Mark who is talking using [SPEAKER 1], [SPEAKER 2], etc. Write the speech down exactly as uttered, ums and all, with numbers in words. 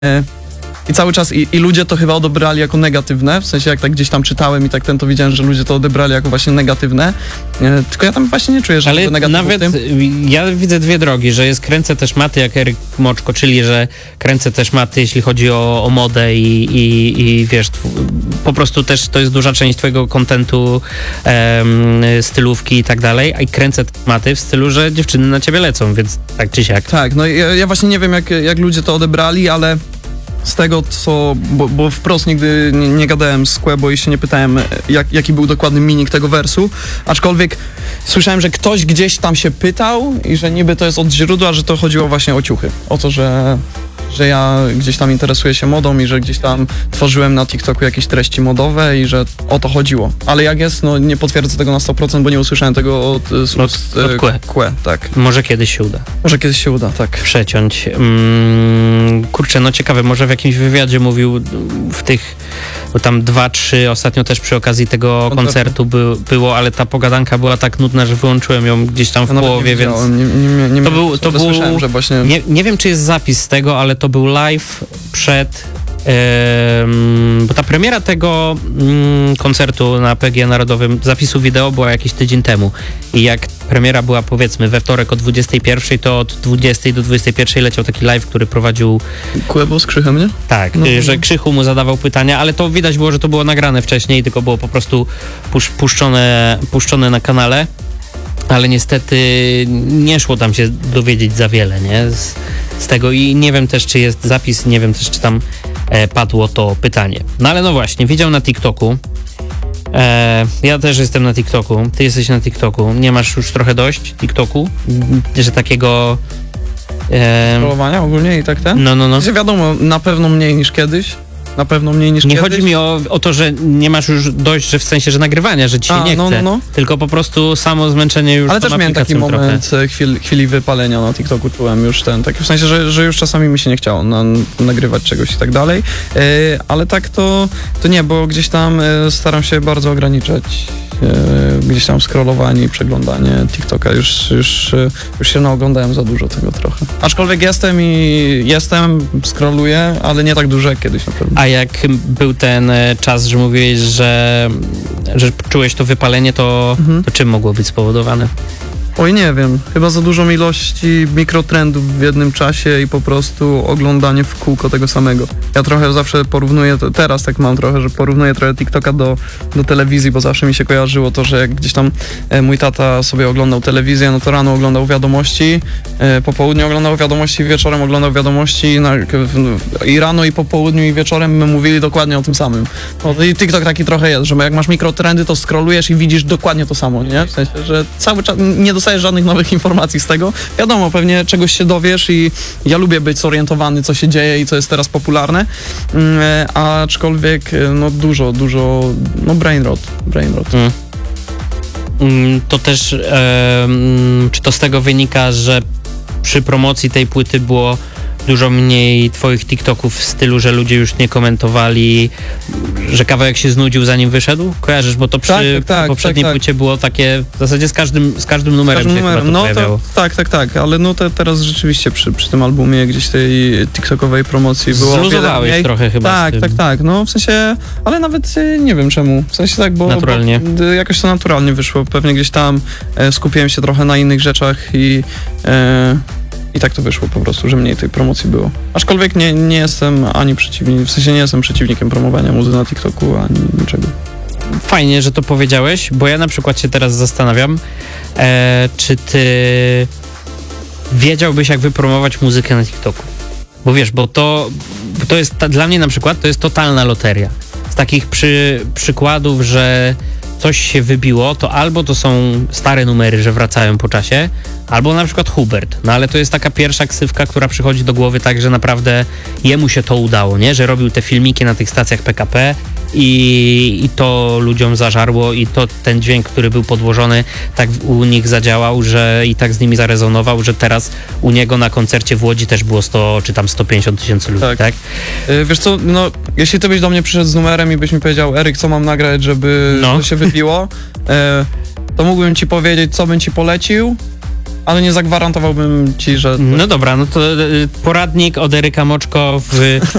[SPEAKER 1] I cały czas, i, i ludzie to chyba odebrali jako negatywne, w sensie jak tak gdzieś tam czytałem i tak ten to widziałem, że ludzie to odebrali jako właśnie negatywne, e, tylko ja tam właśnie nie czuję, że
[SPEAKER 2] ale
[SPEAKER 1] to negatywne.
[SPEAKER 2] nawet
[SPEAKER 1] w tym.
[SPEAKER 2] Ja widzę dwie drogi, że jest kręcę też maty jak Eryk Moczko, czyli że kręcę też maty, jeśli chodzi o, o modę i, i, i wiesz, tw- po prostu też to jest duża część twojego kontentu, em, stylówki i tak dalej, a i kręcę maty w stylu, że dziewczyny na ciebie lecą, więc tak czy siak.
[SPEAKER 1] Tak, no ja, ja właśnie nie wiem, jak, jak ludzie to odebrali, ale z tego, co, bo, bo wprost nigdy nie, nie gadałem z Quebo i się nie pytałem, jak, jaki był dokładny meaning tego wersu, aczkolwiek słyszałem, że ktoś gdzieś tam się pytał i że niby to jest od źródła, że to chodziło właśnie o ciuchy. O to, że, że ja gdzieś tam interesuję się modą i że gdzieś tam tworzyłem na TikToku jakieś treści modowe i że o to chodziło. Ale jak jest, no nie potwierdzę tego na sto procent, bo nie usłyszałem tego od, z
[SPEAKER 2] Od-
[SPEAKER 1] ust,
[SPEAKER 2] od
[SPEAKER 1] e,
[SPEAKER 2] Kue.
[SPEAKER 1] Kue, tak.
[SPEAKER 2] Może kiedyś się uda
[SPEAKER 1] Może kiedyś się uda, tak.
[SPEAKER 2] przeciąć. Mm, kurczę, no ciekawe, może w jakimś wywiadzie mówił w tych, bo tam dwa, trzy ostatnio też przy okazji tego
[SPEAKER 1] Koncertu.
[SPEAKER 2] koncertu by, było, ale ta pogadanka była tak nudna, że wyłączyłem ją gdzieś tam w
[SPEAKER 1] Ja nawet
[SPEAKER 2] połowie,
[SPEAKER 1] nie
[SPEAKER 2] więc
[SPEAKER 1] widziałem, nie, nie, nie, nie
[SPEAKER 2] to był, to
[SPEAKER 1] ale
[SPEAKER 2] był
[SPEAKER 1] słyszałem, że właśnie...
[SPEAKER 2] nie, nie wiem, czy jest zapis z tego, ale to był live przed em, bo ta premiera tego mm, koncertu na P G Narodowym, zapisu wideo była jakiś tydzień temu i jak premiera była powiedzmy we wtorek o dwudziestej pierwszej, to od dwudziestej do dwudziestej pierwszej leciał taki live, który prowadził
[SPEAKER 1] Quebo z Krzychem, nie?
[SPEAKER 2] tak,
[SPEAKER 1] No,
[SPEAKER 2] y, że
[SPEAKER 1] no.
[SPEAKER 2] Krzychu mu zadawał pytania, ale to widać było, że to było nagrane wcześniej, tylko było po prostu pusz, puszczone, puszczone na kanale, ale niestety nie szło tam się dowiedzieć za wiele, nie? Z, z tego i nie wiem też, czy jest zapis, nie wiem też, czy tam e, padło to pytanie. No ale no właśnie, widział na TikToku, e, ja też jestem na TikToku, ty jesteś na TikToku, nie masz już trochę dość TikToku, że takiego... E,
[SPEAKER 1] Scrollowania ogólnie i tak ten?
[SPEAKER 2] no, no, no.
[SPEAKER 1] Znaczy, wiadomo, na pewno mniej niż kiedyś. Na pewno mniej niż
[SPEAKER 2] Nie
[SPEAKER 1] kiedyś.
[SPEAKER 2] chodzi mi o, o to, że nie masz już dość, że w sensie, że nagrywania, że ci się
[SPEAKER 1] A,
[SPEAKER 2] nie
[SPEAKER 1] no,
[SPEAKER 2] chce,
[SPEAKER 1] no, no.
[SPEAKER 2] tylko po prostu samo zmęczenie już
[SPEAKER 1] Ale
[SPEAKER 2] tą
[SPEAKER 1] też miałem taki
[SPEAKER 2] aplikacją trochę.
[SPEAKER 1] moment e, chwil, chwili wypalenia na TikToku, czułem już ten, taki w sensie, że, że już czasami mi się nie chciało na, nagrywać czegoś i tak dalej, e, ale tak to, to nie, bo gdzieś tam e, staram się bardzo ograniczać e, gdzieś tam scrollowanie i przeglądanie TikToka, już, już, e, już się naoglądałem za dużo tego trochę. Aczkolwiek jestem i jestem, scrolluję, ale nie tak dużo jak kiedyś na pewno.
[SPEAKER 2] A jak był ten e, czas, że mówiłeś, że, że czułeś to wypalenie, to,
[SPEAKER 1] Mhm.
[SPEAKER 2] to czym mogło być spowodowane?
[SPEAKER 1] Oj, nie wiem. Chyba za dużą ilości mikrotrendów w jednym czasie i po prostu oglądanie w kółko tego samego. Ja trochę zawsze porównuję, to teraz tak mam trochę, że porównuję trochę TikToka do, do telewizji, bo zawsze mi się kojarzyło to, że jak gdzieś tam e, mój tata sobie oglądał telewizję, no to rano oglądał wiadomości, e, po południu oglądał wiadomości, wieczorem oglądał wiadomości na, w, i rano i po południu i wieczorem my mówili dokładnie o tym samym. No, i TikTok taki trochę jest, że jak masz mikrotrendy, to scrollujesz i widzisz dokładnie to samo, nie? W sensie, że cały czas nie dostajesz żadnych nowych informacji z tego. Wiadomo, pewnie czegoś się dowiesz i ja lubię być zorientowany, co się dzieje i co jest teraz popularne, mm, aczkolwiek no dużo, dużo, no brain rot, brain rot.
[SPEAKER 2] Mm. Mm, To też, e, mm, czy to z tego wynika, że przy promocji tej płyty było dużo mniej twoich TikToków w stylu, że ludzie już nie komentowali, że kawałek się znudził zanim wyszedł? Kojarzysz, bo to przy
[SPEAKER 1] Tak, tak, tak,
[SPEAKER 2] poprzedniej
[SPEAKER 1] tak, tak.
[SPEAKER 2] płycie było takie, w zasadzie z każdym, z każdym numerem
[SPEAKER 1] Każdym
[SPEAKER 2] się
[SPEAKER 1] numerem.
[SPEAKER 2] chyba to
[SPEAKER 1] No
[SPEAKER 2] pojawiało.
[SPEAKER 1] to, tak, tak, tak, ale no te, teraz rzeczywiście przy, przy tym albumie gdzieś tej TikTokowej promocji było o wiele
[SPEAKER 2] Zluzowałeś
[SPEAKER 1] mniej.
[SPEAKER 2] trochę chyba
[SPEAKER 1] Tak,
[SPEAKER 2] z tym.
[SPEAKER 1] tak, tak, no w sensie, ale nawet e, nie wiem czemu, w sensie tak, bo,
[SPEAKER 2] Naturalnie.
[SPEAKER 1] bo d- jakoś to naturalnie wyszło, pewnie gdzieś tam e, skupiłem się trochę na innych rzeczach i e, i tak to wyszło po prostu, że mniej tej promocji było. Aczkolwiek nie, nie jestem ani przeciwnikiem, w sensie nie jestem przeciwnikiem promowania muzy na TikToku, ani niczego.
[SPEAKER 2] Fajnie, że to powiedziałeś, bo ja na przykład się teraz zastanawiam, e, czy ty wiedziałbyś, jak wypromować muzykę na TikToku? Bo wiesz, bo to, bo to jest, ta, dla mnie na przykład, to jest totalna loteria. Z takich przy, przykładów, że coś się wybiło, to albo to są stare numery, że wracają po czasie, albo na przykład Hubert. No ale to jest taka pierwsza ksywka, która przychodzi do głowy tak, że naprawdę jemu się to udało, nie? Że robił te filmiki na tych stacjach P K P i, i to ludziom zażarło i to ten dźwięk, który był podłożony, tak u nich zadziałał, że i tak z nimi zarezonował, że teraz u niego na koncercie w Łodzi też było sto czy tam sto pięćdziesiąt tysięcy ludzi, tak?
[SPEAKER 1] Tak. E, wiesz co, no jeśli ty byś do mnie przyszedł z numerem i byś mi powiedział, Eryk, co mam nagrać, żeby
[SPEAKER 2] No.
[SPEAKER 1] to się wybiło, e, to mógłbym ci powiedzieć, co bym ci polecił, ale nie zagwarantowałbym ci, że...
[SPEAKER 2] No dobra, no to y, poradnik od Eryka Moczko w